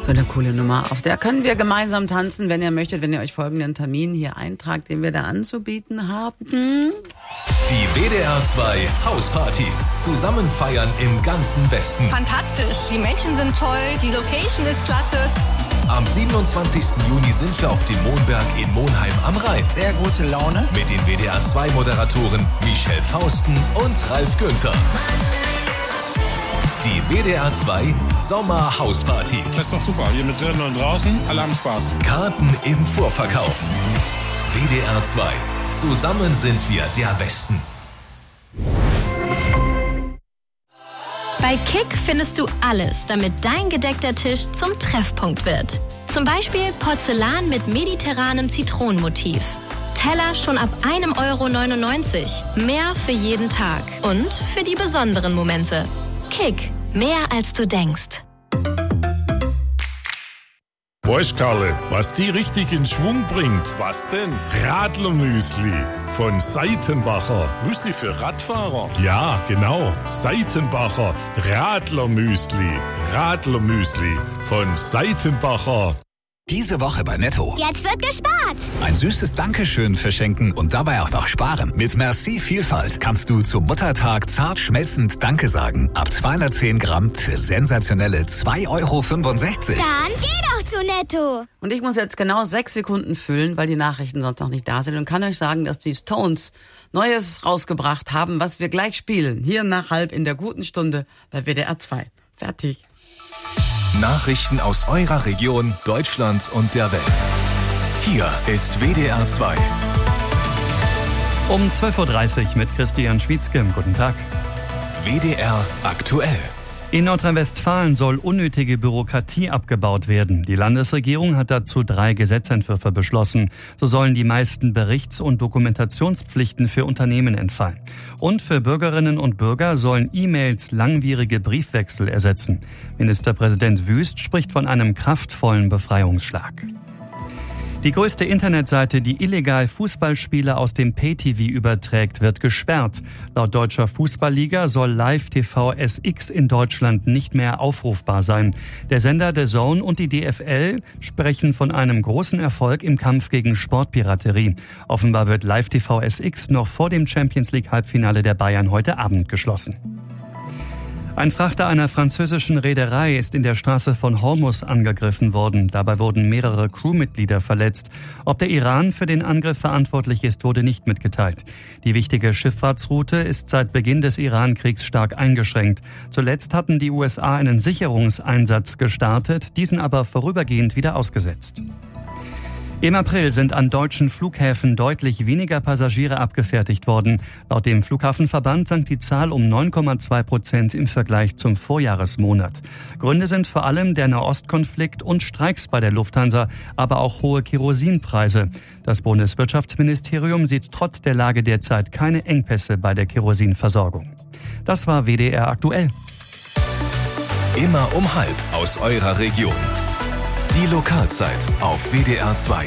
So eine coole Nummer. Auf der können wir gemeinsam tanzen, wenn ihr möchtet, wenn ihr euch folgenden Termin hier eintragt, den wir da anzubieten haben. Die WDR 2 Hausparty. Zusammen feiern im ganzen Westen. Fantastisch. Die Menschen sind toll. Die Location ist klasse. Am 27. Juni sind wir auf dem Monberg in Monheim am Rhein. Sehr gute Laune. Mit den WDR 2 Moderatoren Michelle Fausten und Ralf Günther. Die WDR 2 Sommer-Hausparty. Das ist doch super. Hier mit drinnen und draußen. Alle haben Spaß. Karten im Vorverkauf. WDR 2. Zusammen sind wir der Westen. Bei Kick findest du alles, damit dein gedeckter Tisch zum Treffpunkt wird. Zum Beispiel Porzellan mit mediterranem Zitronenmotiv. Teller schon ab 1,99 €. Mehr für jeden Tag und für die besonderen Momente. Kick. Mehr als du denkst. Weißt Karle, was die richtig in Schwung bringt? Was denn? Radlermüsli von Seitenbacher. Müsli für Radfahrer. Ja, genau. Seitenbacher Radlermüsli. Radlermüsli von Seitenbacher. Diese Woche bei Netto. Jetzt wird gespart. Ein süßes Dankeschön verschenken und dabei auch noch sparen. Mit Merci Vielfalt kannst du zum Muttertag zart schmelzend Danke sagen. Ab 210 Gramm für sensationelle 2,65 €. Dann geh doch zu Netto. Und ich muss jetzt genau 6 Sekunden füllen, weil die Nachrichten sonst noch nicht da sind und kann euch sagen, dass die Stones Neues rausgebracht haben, was wir gleich spielen. Hier nach halb in der guten Stunde bei WDR 2. Fertig. Nachrichten aus eurer Region, Deutschland und der Welt. Hier ist WDR 2. Um 12:30 Uhr mit Christian Schwietzke. Guten Tag. WDR aktuell. In Nordrhein-Westfalen soll unnötige Bürokratie abgebaut werden. Die Landesregierung hat dazu 3 Gesetzentwürfe beschlossen. So sollen die meisten Berichts- und Dokumentationspflichten für Unternehmen entfallen. Und für Bürgerinnen und Bürger sollen E-Mails langwierige Briefwechsel ersetzen. Ministerpräsident Wüst spricht von einem kraftvollen Befreiungsschlag. Die größte Internetseite, die illegal Fußballspiele aus dem Pay-TV überträgt, wird gesperrt. Laut Deutscher Fußballliga soll Live-TV SX in Deutschland nicht mehr aufrufbar sein. Der Sender DAZN und die DFL sprechen von einem großen Erfolg im Kampf gegen Sportpiraterie. Offenbar wird Live-TV SX noch vor dem Champions-League-Halbfinale der Bayern heute Abend geschlossen. Ein Frachter einer französischen Reederei ist in der Straße von Hormuz angegriffen worden. Dabei wurden mehrere Crewmitglieder verletzt. Ob der Iran für den Angriff verantwortlich ist, wurde nicht mitgeteilt. Die wichtige Schifffahrtsroute ist seit Beginn des Iran-Kriegs stark eingeschränkt. Zuletzt hatten die USA einen Sicherungseinsatz gestartet, diesen aber vorübergehend wieder ausgesetzt. Im April sind an deutschen Flughäfen deutlich weniger Passagiere abgefertigt worden. Laut dem Flughafenverband sank die Zahl um 9,2% im Vergleich zum Vorjahresmonat. Gründe sind vor allem der Nahostkonflikt und Streiks bei der Lufthansa, aber auch hohe Kerosinpreise. Das Bundeswirtschaftsministerium sieht trotz der Lage derzeit keine Engpässe bei der Kerosinversorgung. Das war WDR aktuell. Immer um halb aus eurer Region. Die Lokalzeit auf WDR 2.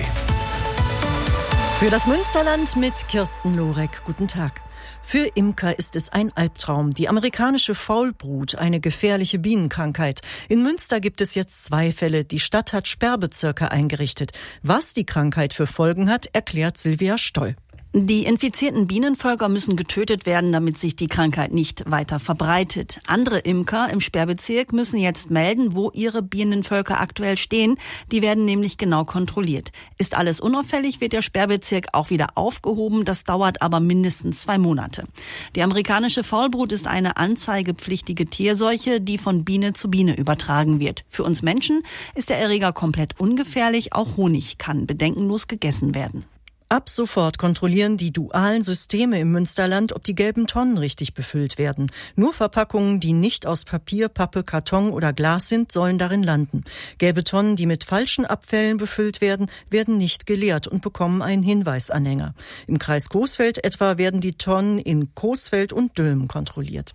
Für das Münsterland mit Kirsten Lorek. Guten Tag. Für Imker ist es ein Albtraum. Die amerikanische Faulbrut, eine gefährliche Bienenkrankheit. In Münster gibt es jetzt 2 Fälle. Die Stadt hat Sperrbezirke eingerichtet. Was die Krankheit für Folgen hat, erklärt Silvia Stoll. Die infizierten Bienenvölker müssen getötet werden, damit sich die Krankheit nicht weiter verbreitet. Andere Imker im Sperrbezirk müssen jetzt melden, wo ihre Bienenvölker aktuell stehen. Die werden nämlich genau kontrolliert. Ist alles unauffällig, wird der Sperrbezirk auch wieder aufgehoben. Das dauert aber mindestens 2 Monate. Die amerikanische Faulbrut ist eine anzeigepflichtige Tierseuche, die von Biene zu Biene übertragen wird. Für uns Menschen ist der Erreger komplett ungefährlich. Auch Honig kann bedenkenlos gegessen werden. Ab sofort kontrollieren die dualen Systeme im Münsterland, ob die gelben Tonnen richtig befüllt werden. Nur Verpackungen, die nicht aus Papier, Pappe, Karton oder Glas sind, sollen darin landen. Gelbe Tonnen, die mit falschen Abfällen befüllt werden, werden nicht geleert und bekommen einen Hinweisanhänger. Im Kreis Coesfeld etwa werden die Tonnen in Coesfeld und Dülmen kontrolliert.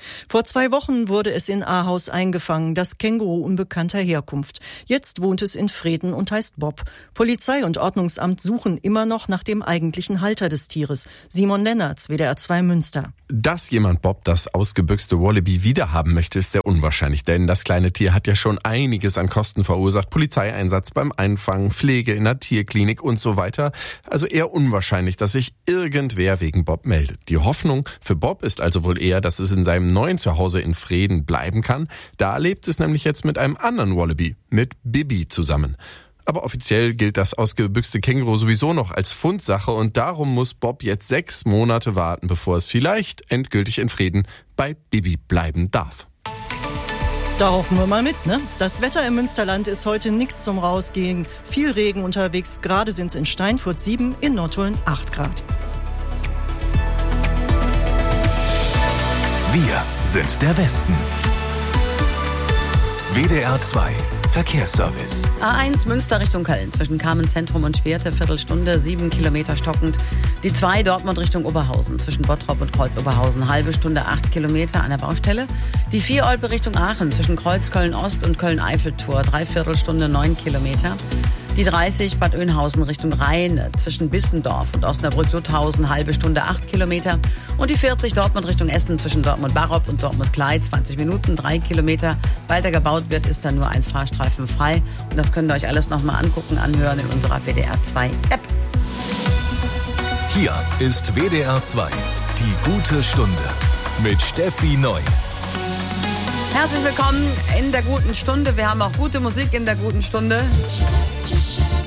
Vor 2 Wochen wurde es in Ahaus eingefangen, das Känguru unbekannter Herkunft. Jetzt wohnt es in Vreden und heißt Bob. Polizei und Ordnungsamt suchen immer noch nach dem eigentlichen Halter des Tieres. Simon Lennartz, WDR 2 Münster. Dass jemand Bob, das ausgebüchste Wallaby, wiederhaben möchte, ist sehr unwahrscheinlich, denn das kleine Tier hat ja schon einiges an Kosten verursacht. Polizeieinsatz beim Einfangen, Pflege in der Tierklinik und so weiter. Also eher unwahrscheinlich, dass sich irgendwer wegen Bob meldet. Die Hoffnung für Bob ist also wohl eher, dass es in seinem neuen Zuhause in Vreden bleiben kann. Da lebt es nämlich jetzt mit einem anderen Wallaby, mit Bibi zusammen. Aber offiziell gilt das ausgebüxte Känguru sowieso noch als Fundsache und darum muss Bob jetzt 6 Monate warten, bevor es vielleicht endgültig in Vreden bei Bibi bleiben darf. Da hoffen wir mal mit, ne? Das Wetter im Münsterland ist heute nichts zum Rausgehen. Viel Regen unterwegs, gerade sind es in Steinfurt 7, in Nottuln 8 Grad. Wir sind der Westen. WDR 2 Verkehrsservice. A1 Münster Richtung Köln zwischen Carmen-Zentrum und Schwerte, Viertelstunde, 7 Kilometer stockend. Die 2 Dortmund Richtung Oberhausen zwischen Bottrop und Kreuz-Oberhausen, halbe Stunde, 8 Kilometer an der Baustelle. Die 4 Olpe Richtung Aachen zwischen Kreuz Köln-Ost und Köln-Eiffeltor, 3/4 Stunde, 9 Kilometer. Die 30 Bad Oeynhausen Richtung Rhein zwischen Bissendorf und Osnabrück-Sutthausen, halbe Stunde, 8 Kilometer. Und die 40 Dortmund Richtung Essen zwischen Dortmund-Barop und Dortmund-Klei, 20 Minuten, 3 Kilometer. Weil da gebaut wird, ist da nur ein Fahrstreifen frei. Und das könnt ihr euch alles nochmal angucken, anhören in unserer WDR 2 App. Hier ist WDR 2, die gute Stunde mit Steffi Neu. Herzlich willkommen in der guten Stunde. Wir haben auch gute Musik in der guten Stunde.